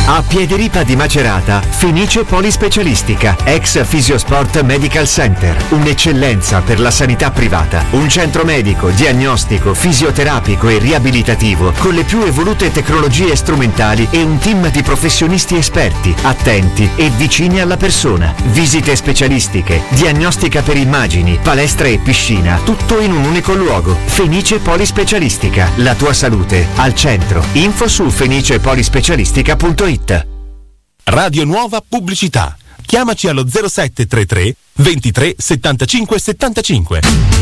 A Piediripa di Macerata, Fenice Polispecialistica, ex Fisiosport Medical Center, un'eccellenza per la sanità privata, un centro medico, diagnostico, fisioterapico e riabilitativo con le più evolute tecnologie strumentali e un team di professionisti esperti, attenti e vicini alla persona. Visite specialistiche, diagnostica per immagini, palestra e piscina, tutto in un unico luogo. Fenice Polispecialistica, la tua salute al centro. Info su fenicepolispecialistica.it. Radio Nuova Pubblicità. Chiamaci allo 0733 23 75 75.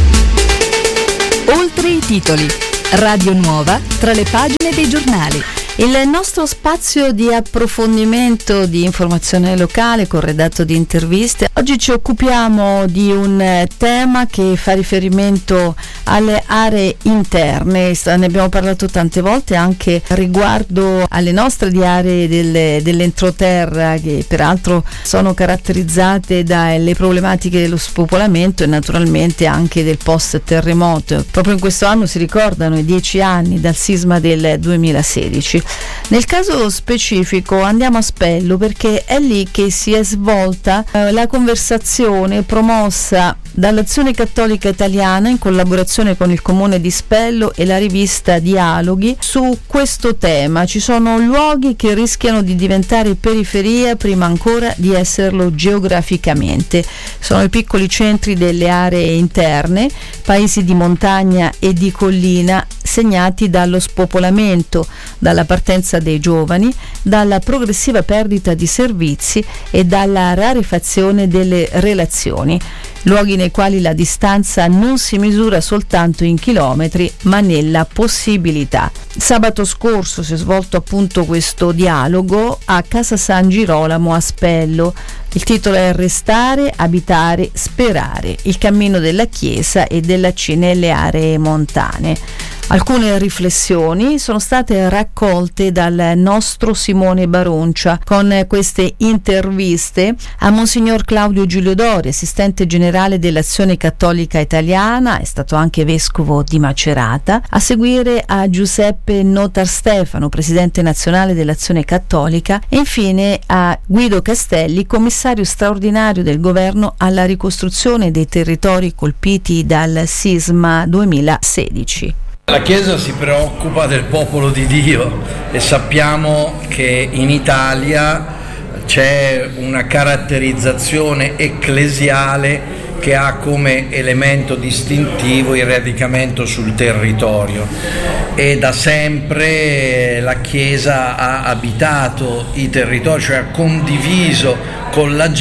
Oltre i titoli. Radio Nuova tra le pagine dei giornali. Il nostro spazio di approfondimento di informazione locale corredato di interviste. Oggi ci occupiamo di un tema che fa riferimento alle aree interne. Ne abbiamo parlato tante volte anche riguardo alle nostre di aree dell'entroterra, che peraltro sono caratterizzate dalle problematiche dello spopolamento e naturalmente anche del post terremoto. Proprio in questo anno si ricordano i 10 anni dal sisma del 2016. Nel caso specifico andiamo a Spello, perché è lì che si è svolta la conversazione promossa dall'Azione Cattolica Italiana in collaborazione con il Comune di Spello e la rivista Dialoghi su questo tema. Ci sono luoghi che rischiano di diventare periferia prima ancora di esserlo geograficamente. Sono i piccoli centri delle aree interne, paesi di montagna e di collina segnati dallo spopolamento, dalla partenza dei giovani, dalla progressiva perdita di servizi e dalla rarefazione delle relazioni. Luoghi nei quali la distanza non si misura soltanto in chilometri, ma nella possibilità. Sabato scorso si è svolto appunto questo dialogo a Casa San Girolamo a Spello. Il titolo è Restare, abitare, sperare, il cammino della Chiesa e della C nelle aree montane. Alcune riflessioni sono state raccolte dal nostro Simone Baroncia con queste interviste a Monsignor Claudio Giulio Dori, assistente generale dell'Azione Cattolica Italiana, è stato anche vescovo di Macerata, a seguire a Giuseppe Notar Stefano, presidente nazionale dell'Azione Cattolica, e infine a Guido Castelli, commissario straordinario del governo alla ricostruzione dei territori colpiti dal sisma 2016. La Chiesa si preoccupa del popolo di Dio e sappiamo che in Italia c'è una caratterizzazione ecclesiale che ha come elemento distintivo il radicamento sul territorio, e da sempre la Chiesa ha abitato i territori, cioè ha condiviso con la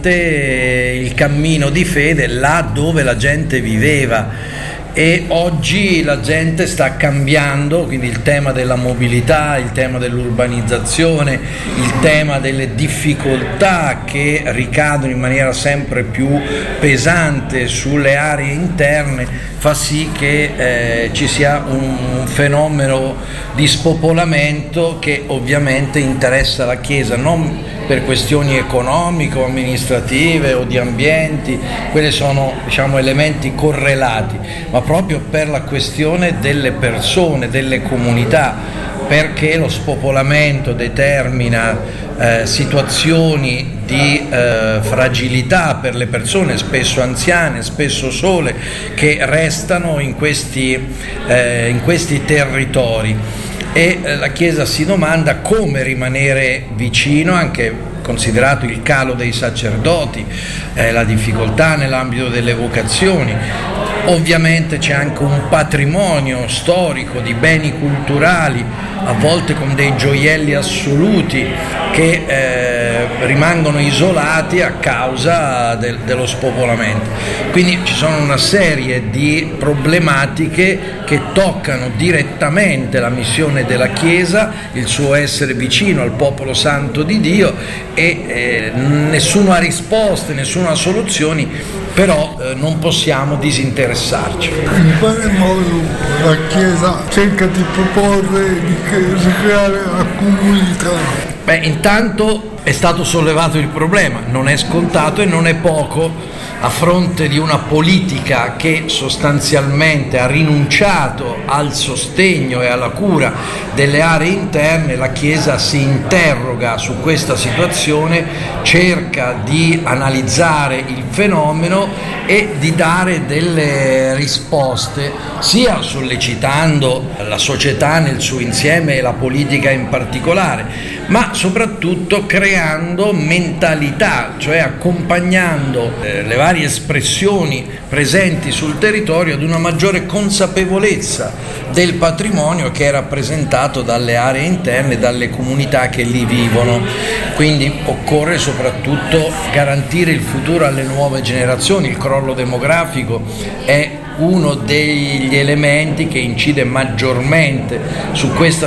gente il cammino di fede là dove la gente viveva. E oggi la gente sta cambiando, quindi il tema della mobilità, il tema dell'urbanizzazione, il tema delle difficoltà che ricadono in maniera sempre più pesante sulle aree interne, fa sì che ci sia un fenomeno di spopolamento che ovviamente interessa la Chiesa, non per questioni economiche o amministrative o di ambienti, quelli sono elementi correlati, ma proprio per la questione delle persone, delle comunità, perché lo spopolamento determina situazioni di fragilità per le persone, spesso anziane, spesso sole, che restano in questi territori. E la Chiesa si domanda come rimanere vicino, anche considerato il calo dei sacerdoti, la difficoltà nell'ambito delle vocazioni. Ovviamente c'è anche un patrimonio storico di beni culturali, a volte con dei gioielli assoluti che rimangono isolati a causa dello spopolamento. Quindi ci sono una serie di problematiche che toccano direttamente la missione della Chiesa, il suo essere vicino al popolo santo di Dio, e nessuno ha risposte, nessuno ha soluzioni, però non possiamo disinteressarci. In quale modo la Chiesa cerca di proporre di creare la comunità? Intanto è stato sollevato il problema, non è scontato e non è poco a fronte di una politica che sostanzialmente ha rinunciato al sostegno e alla cura delle aree interne. La Chiesa si interroga su questa situazione, cerca di analizzare il fenomeno e di dare delle risposte, sia sollecitando la società nel suo insieme e la politica in particolare, ma soprattutto creando mentalità, cioè accompagnando le varie espressioni presenti sul territorio ad una maggiore consapevolezza del patrimonio che è rappresentato dalle aree interne, dalle comunità che lì vivono. Quindi occorre soprattutto garantire il futuro alle nuove generazioni. Il crollo demografico è uno degli elementi che incide maggiormente su questa